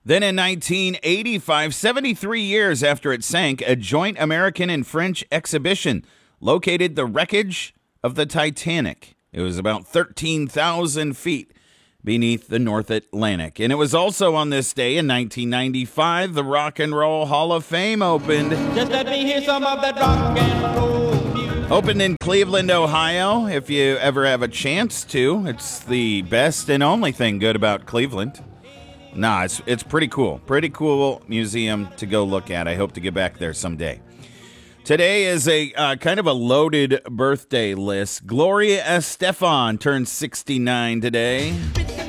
Then in 1985, 73 years after it sank, a joint American and French exhibition located the wreckage of the Titanic. It was about 13,000 feet beneath the North Atlantic. And it was also on this day in 1995, the Rock and Roll Hall of Fame opened. Just let me hear some of that rock and roll music. Opened in Cleveland, Ohio, if you ever have a chance to. It's the best and only thing good about Cleveland. Nah, it's pretty cool. Pretty cool museum to go look at. I hope to get back there someday. Today is a kind of a loaded birthday list. Gloria Estefan turns 69 today.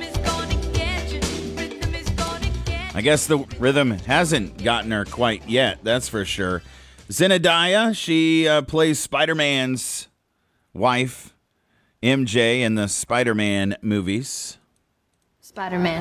I guess the rhythm hasn't gotten her quite yet, that's for sure. Zendaya, she plays Spider-Man's wife, MJ, in the Spider-Man movies. Spider-Man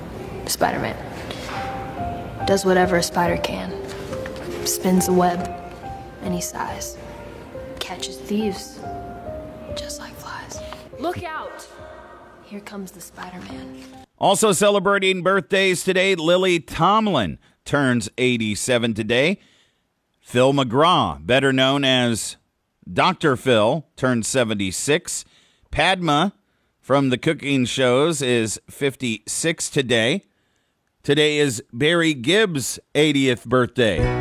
does whatever a spider can. Spins a web any size. Catches thieves just like flies. Look out! Here comes the Spider-Man. Also celebrating birthdays today, Lily Tomlin turns 87 today. Phil McGraw, better known as Dr. Phil, turns 76. Padma from the cooking shows is 56 today. Today is Barry Gibb's 80th birthday.